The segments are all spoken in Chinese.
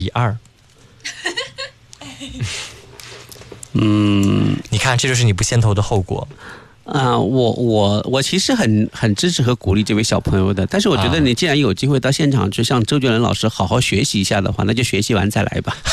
2。你看，这就是你不先投的后果。 我其实很支持和鼓励这位小朋友的，但是我觉得你既然有机会到现场去向周杰伦老师好好学习一下的话，那就学习完再来吧。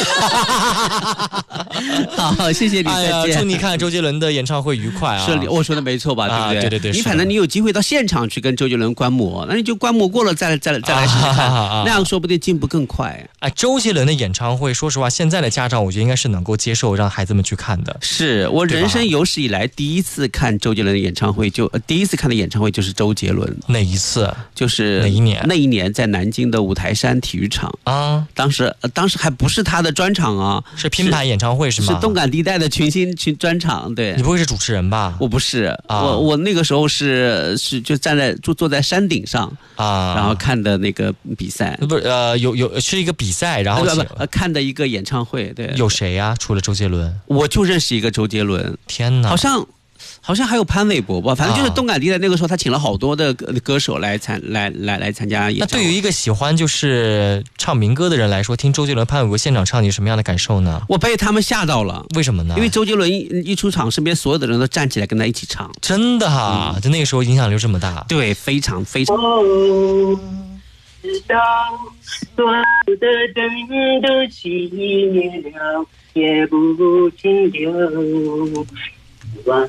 好，谢谢你，再见。 祝你看周杰伦的演唱会愉快啊！ 是，我说的没错吧？对不对？ 对。 你反正你有机会到现场去跟周杰伦观摩，那你就观摩过了再来试试看，那样说不定进步更快。 周杰伦的演唱会，说实话，现在的家长我觉得应该是能够接受让孩子们去看的。 是我人生有史以来第一次看周杰伦的演唱会，第一次看的演唱会就是周杰伦。 哪一次？ 就是哪一年？ 那一年在南京的五台山体育场啊。当时还不是他的专场啊， 是拼盘演唱会是吗？ 是动感地带的群专场。对， 你不会是主持人吧？ 我不是，我那个时候是就坐在山顶上啊，然后看的那个比赛。 不是是一个比赛，然后看的一个演唱会。对， 有谁呀？除了周杰伦， 我就认识一个周杰伦。 天哪， 好像还有潘玮柏吧，反正就是动感地带那个时候，他请了好多的歌手来参加演唱会。 那对于一个喜欢就是唱民歌的人来说，听周杰伦、潘玮柏现场唱，你什么样的感受呢？ 我被他们吓到了。为什么呢？因为周杰伦一出场，身边所有的人都站起来跟他一起唱。 真的啊，就那个时候影响力这么大。 对，非常非常。 直到所有的灯都熄灭了，也不停留。望